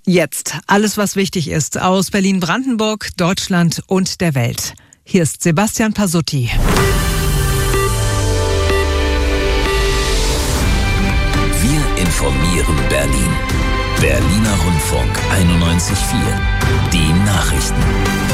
Jetzt alles, was wichtig ist aus Berlin-Brandenburg, Deutschland und der Welt. Hier ist Sebastian Pasutti. Wir informieren Berlin. Berliner Rundfunk 91.4. Die Nachrichten.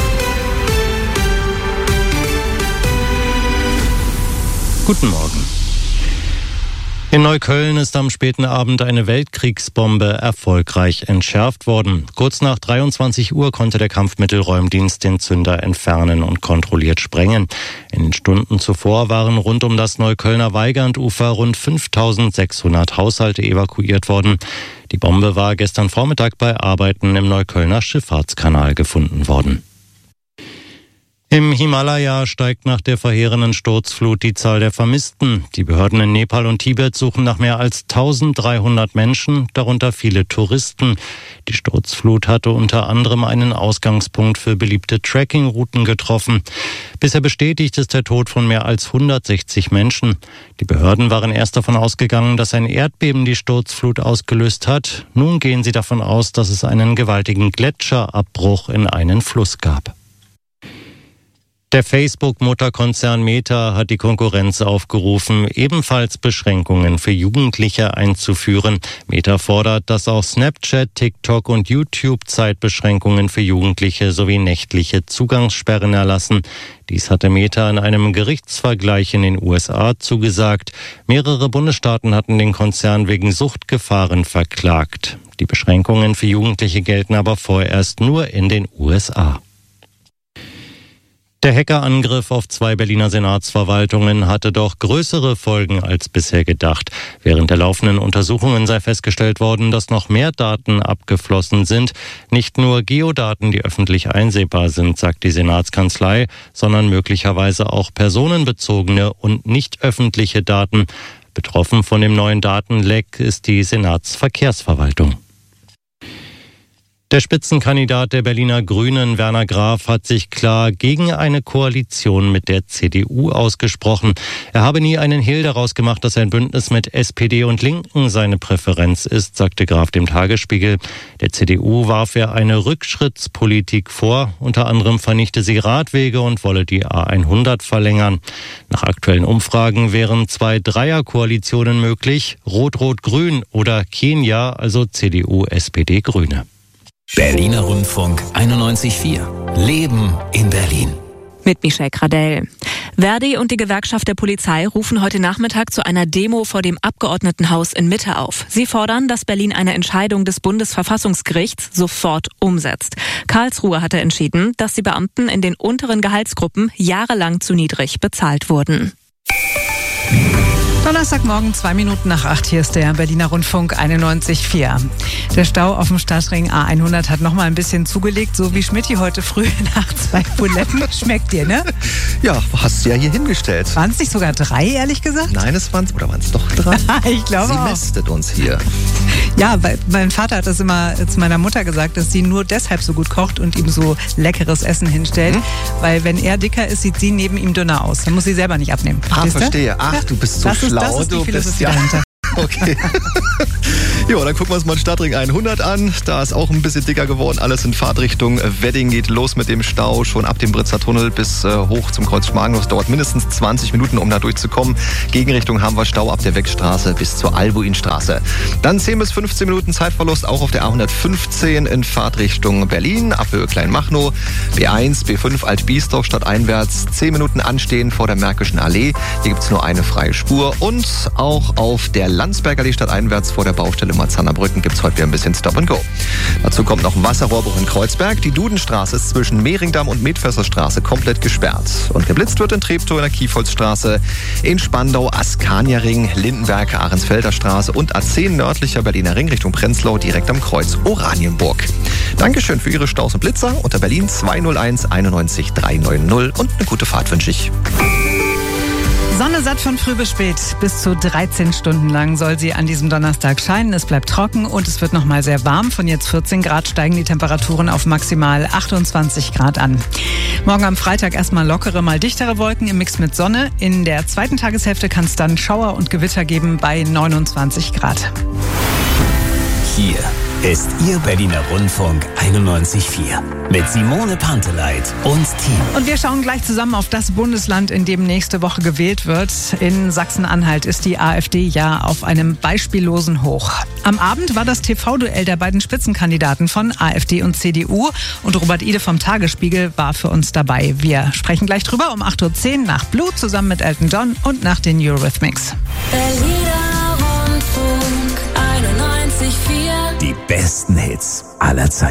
Guten Morgen. In Neukölln ist am späten Abend eine Weltkriegsbombe erfolgreich entschärft worden. Kurz nach 23 Uhr konnte der Kampfmittelräumdienst den Zünder entfernen und kontrolliert sprengen. In den Stunden zuvor waren rund um das Neuköllner Weigandufer rund 5.600 Haushalte evakuiert worden. Die Bombe war gestern Vormittag bei Arbeiten im Neuköllner Schifffahrtskanal gefunden worden. Im Himalaya steigt nach der verheerenden Sturzflut die Zahl der Vermissten. Die Behörden in Nepal und Tibet suchen nach mehr als 1300 Menschen, darunter viele Touristen. Die Sturzflut hatte unter anderem einen Ausgangspunkt für beliebte Trekkingrouten getroffen. Bisher bestätigt ist der Tod von mehr als 160 Menschen. Die Behörden waren erst davon ausgegangen, dass ein Erdbeben die Sturzflut ausgelöst hat. Nun gehen sie davon aus, dass es einen gewaltigen Gletscherabbruch in einen Fluss gab. Der Facebook-Mutterkonzern Meta hat die Konkurrenz aufgerufen, ebenfalls Beschränkungen für Jugendliche einzuführen. Meta fordert, dass auch Snapchat, TikTok und YouTube Zeitbeschränkungen für Jugendliche sowie nächtliche Zugangssperren erlassen. Dies hatte Meta in einem Gerichtsvergleich in den USA zugesagt. Mehrere Bundesstaaten hatten den Konzern wegen Suchtgefahren verklagt. Die Beschränkungen für Jugendliche gelten aber vorerst nur in den USA. Der Hackerangriff auf 2 Berliner Senatsverwaltungen hatte doch größere Folgen als bisher gedacht. Während der laufenden Untersuchungen sei festgestellt worden, dass noch mehr Daten abgeflossen sind. Nicht nur Geodaten, die öffentlich einsehbar sind, sagt die Senatskanzlei, sondern möglicherweise auch personenbezogene und nicht öffentliche Daten. Betroffen von dem neuen Datenleck ist die Senatsverkehrsverwaltung. Der Spitzenkandidat der Berliner Grünen, Werner Graf, hat sich klar gegen eine Koalition mit der CDU ausgesprochen. Er habe nie einen Hehl daraus gemacht, dass ein Bündnis mit SPD und Linken seine Präferenz ist, sagte Graf dem Tagesspiegel. Der CDU warf er eine Rückschrittspolitik vor. Unter anderem vernichte sie Radwege und wolle die A100 verlängern. Nach aktuellen Umfragen wären 2 Dreierkoalitionen möglich, Rot-Rot-Grün oder Kenia, also CDU, SPD, Grüne. Berliner Rundfunk 91.4. Leben in Berlin. Mit Michelle Gradell. Verdi und die Gewerkschaft der Polizei rufen heute Nachmittag zu einer Demo vor dem Abgeordnetenhaus in Mitte auf. Sie fordern, dass Berlin eine Entscheidung des Bundesverfassungsgerichts sofort umsetzt. Karlsruhe hatte entschieden, dass die Beamten in den unteren Gehaltsgruppen jahrelang zu niedrig bezahlt wurden. Donnerstagmorgen 2 Minuten nach 8. Hier ist der Berliner Rundfunk 91.4. Der Stau auf dem Stadtring A100 hat noch mal ein bisschen zugelegt, so wie Schmidti heute früh nach 2 Buletten. Schmeckt dir, ne? Ja, hast du ja hier hingestellt. Waren es nicht sogar 3, ehrlich gesagt? Nein, es waren es doch 3? Ich glaube Sie auch. mästet uns hier. Ja, weil mein Vater hat das immer zu meiner Mutter gesagt, dass sie nur deshalb so gut kocht und ihm so leckeres Essen hinstellt, weil wenn er dicker ist, sieht sie neben ihm dünner aus. Dann muss sie selber nicht abnehmen. Verstehe. Ach, du bist so schlau. Das ist die Philosophie ja dahinter. Okay. Jo, dann gucken wir uns mal den Stadtring 100 an. Da ist auch ein bisschen dicker geworden. Alles in Fahrtrichtung Wedding geht los mit dem Stau. Schon ab dem Britzer Tunnel bis hoch zum Kreuz Schmargendorf. Es dauert mindestens 20 Minuten, um da durchzukommen. Gegenrichtung haben wir Stau ab der Weckstraße bis zur Albuinstraße. Dann 10 bis 15 Minuten Zeitverlust auch auf der A115 in Fahrtrichtung Berlin. Ab Höhe Kleinmachnow. B1, B5 Alt-Biesdorf stadteinwärts. 10 Minuten anstehen vor der Märkischen Allee. Hier gibt es nur eine freie Spur. Und auch auf der Landsberger Allee stadteinwärts vor der Baustelle Marzahner Brücken gibt es heute wieder ein bisschen Stop and Go. Dazu kommt noch ein Wasserrohrbruch in Kreuzberg. Die Dudenstraße ist zwischen Mehringdamm und Medförsterstraße komplett gesperrt. Und geblitzt wird in Treptow in der Kiefholzstraße, in Spandau, Askania-Ring, Lindenberg, Ahrensfelder Straße und A10 nördlicher Berliner Ring Richtung Prenzlau direkt am Kreuz Oranienburg. Dankeschön für Ihre Staus und Blitzer. Unter Berlin 201 91 390 und eine gute Fahrt wünsche ich. Sonne satt von früh bis spät. Bis zu 13 Stunden lang soll sie an diesem Donnerstag scheinen. Es bleibt trocken und es wird noch mal sehr warm. Von jetzt 14 Grad steigen die Temperaturen auf maximal 28 Grad an. Morgen am Freitag erstmal lockere, mal dichtere Wolken im Mix mit Sonne. In der zweiten Tageshälfte kann es dann Schauer und Gewitter geben bei 29 Grad. Hier ist Ihr Berliner Rundfunk 91.4 mit Simone Panteleit und Team. Und wir schauen gleich zusammen auf das Bundesland, in dem nächste Woche gewählt wird. In Sachsen-Anhalt ist die AfD ja auf einem beispiellosen Hoch. Am Abend war das TV-Duell der beiden Spitzenkandidaten von AfD und CDU. Und Robert Ide vom Tagesspiegel war für uns dabei. Wir sprechen gleich drüber um 8.10 Uhr nach Blue zusammen mit Elton John und nach den Eurythmics. Die besten Hits aller Zeiten.